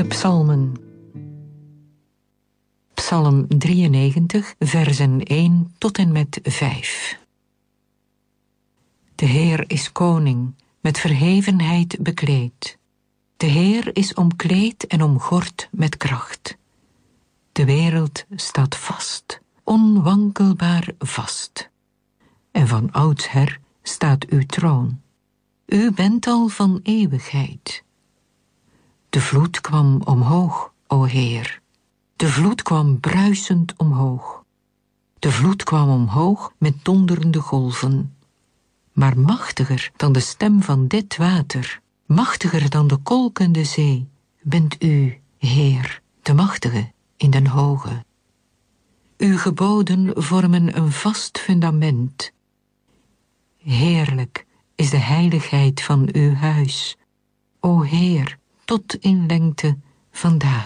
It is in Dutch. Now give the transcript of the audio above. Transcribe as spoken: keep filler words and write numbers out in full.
psalmen. Psalm drieënnegentig, versen één tot en met vijf. De Heer is koning, met verhevenheid bekleed. De Heer is omkleed en omgord met kracht. De wereld staat vast, onwankelbaar vast. En van oudsher staat uw troon. U bent al van eeuwigheid. De vloed kwam omhoog, o Heer. De vloed kwam bruisend omhoog. De vloed kwam omhoog met donderende golven. Maar machtiger dan de stem van dit water, machtiger dan de kolkende zee, bent u, Heer, de machtige in den hoge. Uw geboden vormen een vast fundament. Heerlijk is de heiligheid van uw huis, o Heer, tot in lengte van dagen.